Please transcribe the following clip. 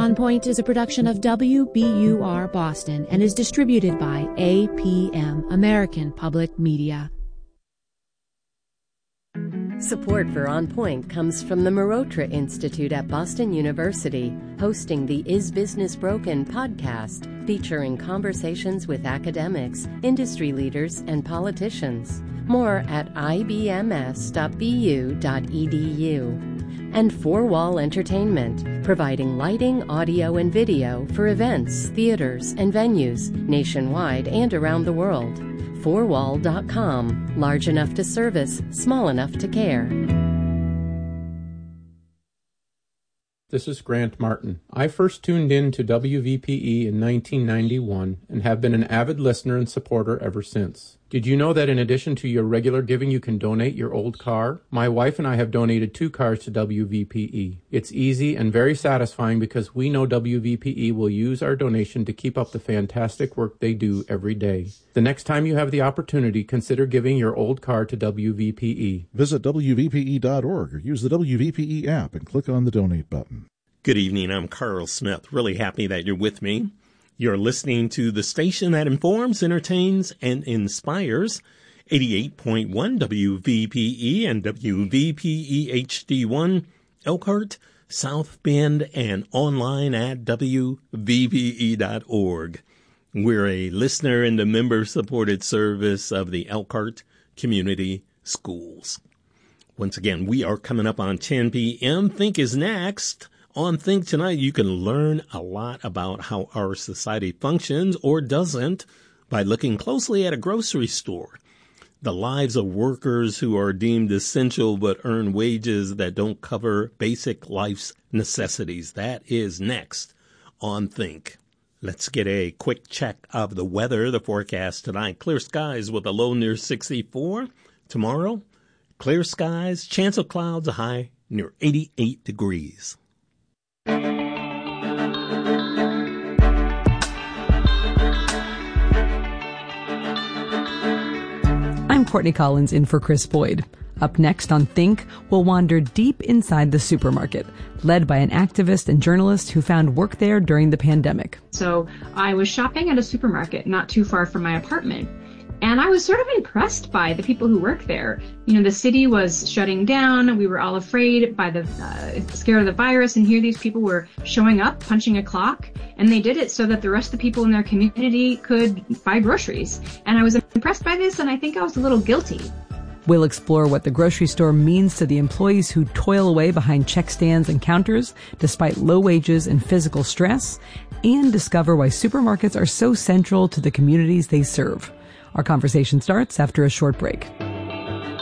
On Point is a production of WBUR Boston and is distributed by APM, American Public Media. Support for On Point comes from the Marotra Institute at Boston University, hosting the Is Business Broken podcast, featuring conversations with academics, industry leaders, and politicians. More at ibms.bu.edu. And Four Wall Entertainment, providing lighting, audio, and video for events, theaters, and venues nationwide and around the world. Fourwall.com, large enough to service, small enough to care. This is Grant Martin. I first tuned in to WVPE in 1991 and have been an avid listener and supporter ever since. Did you know that in addition to your regular giving, you can donate your old car? My wife and I have donated 2 cars to WVPE. It's easy and very satisfying because we know WVPE will use our donation to keep up the fantastic work they do every day. The next time you have the opportunity, consider giving your old car to WVPE. Visit WVPE.org or use the WVPE app and click on the donate button. Good evening, I'm Carl Smith. Really happy that you're with me. You're listening to the station that informs, entertains, and inspires, 88.1 WVPE and WVPE HD1, Elkhart, South Bend, and online at WVPE.org. We're a listener and a member-supported service of the Elkhart Community Schools. Once again, we are coming up on 10 p.m. Think is next. On Think tonight, you can learn a lot about how our society functions or doesn't by looking closely at a grocery store. The lives of workers who are deemed essential but earn wages that don't cover basic life's necessities. That is next on Think. Let's get a quick check of the weather. The forecast tonight, clear skies with a low near 64. Tomorrow, clear skies, chance of clouds, a high near 88 degrees. I'm Courtney Collins in for Chris Boyd. Up next on Think, we'll wander deep inside the supermarket, led by an activist and journalist who found work there during the pandemic. So I was shopping at a supermarket not too far from my apartment, and I was sort of impressed by the people who work there. You know, the city was shutting down. We were all afraid by the scare of the virus, and here these people were showing up, punching a clock, and they did it so that the rest of the people in their community could buy groceries. And I was impressed by this, and I think I was a little guilty. We'll explore what the grocery store means to the employees who toil away behind check stands and counters despite low wages and physical stress, and discover why supermarkets are so central to the communities they serve. Our conversation starts after a short break.